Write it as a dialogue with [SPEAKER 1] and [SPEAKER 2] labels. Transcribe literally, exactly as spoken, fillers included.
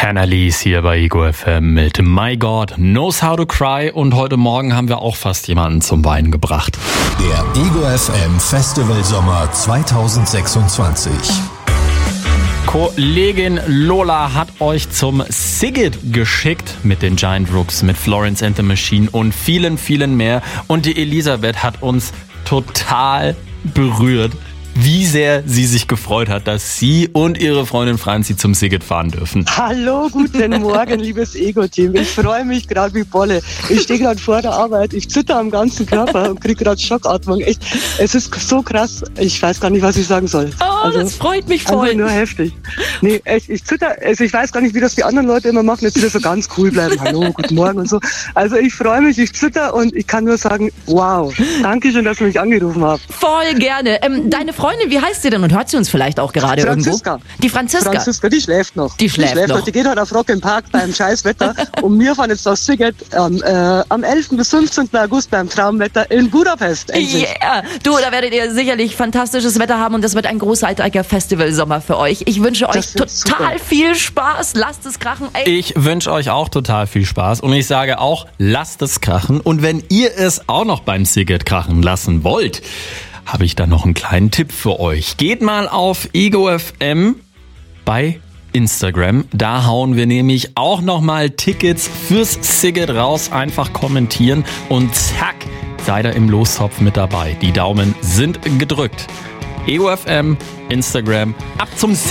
[SPEAKER 1] Hannah Lees hier bei Ego F M mit My God Knows How to Cry und heute Morgen haben wir auch fast jemanden zum Weinen gebracht.
[SPEAKER 2] Der Ego F M Festival Sommer zwanzig sechsundzwanzig.
[SPEAKER 1] Kollegin Lola hat euch zum Sigget geschickt mit den Giant Rooks, mit Florence and the Machine und vielen, vielen mehr. Und die Elisabeth hat uns total berührt, wie sehr sie sich gefreut hat, dass sie und ihre Freundin Franzi zum Sigget fahren dürfen.
[SPEAKER 3] Hallo, guten Morgen, liebes Ego-Team. Ich freue mich gerade wie Bolle. Ich stehe gerade vor der Arbeit, ich zitter am ganzen Körper und kriege gerade Schockatmung. Echt, es ist so krass, ich weiß gar nicht, was ich sagen soll.
[SPEAKER 4] Oh,
[SPEAKER 3] also,
[SPEAKER 4] das freut mich voll.
[SPEAKER 3] Einfach nur heftig. Nee, echt, ich zitter, also ich weiß gar nicht, wie das die anderen Leute immer machen, jetzt wieder so ganz cool bleiben. Hallo, guten Morgen und so. Also ich freue mich, ich zitter und ich kann nur sagen, wow, danke schön, dass ihr mich angerufen habt.
[SPEAKER 4] Voll gerne. Ähm, deine Freundin, wie heißt sie denn und hört sie uns vielleicht auch gerade
[SPEAKER 3] Franziska.
[SPEAKER 4] irgendwo? Die Franziska.
[SPEAKER 3] Franziska, die schläft noch.
[SPEAKER 4] Die schläft, die schläft noch.
[SPEAKER 3] noch. Die geht heute auf Rock im Park beim Scheißwetter und wir fahren jetzt auf Sigget ähm, äh, am elften bis fünfzehnten August beim Traumwetter in Budapest. Endlich.
[SPEAKER 4] Yeah. Du, da werdet ihr sicherlich fantastisches Wetter haben und das wird ein großartiger Festivalsommer für euch. Ich wünsche euch total super. viel Spaß. Lasst es krachen. Ey.
[SPEAKER 1] Ich wünsche euch auch total viel Spaß und ich sage auch, lasst es krachen. Und wenn ihr es auch noch beim Sigget krachen lassen wollt, habe ich da noch einen kleinen Tipp für euch. Geht mal auf Ego F M bei Instagram. Da hauen wir nämlich auch nochmal Tickets fürs Sigget raus. Einfach kommentieren und zack, seid ihr im Lostopf mit dabei. Die Daumen sind gedrückt. Ego F M, Instagram, ab zum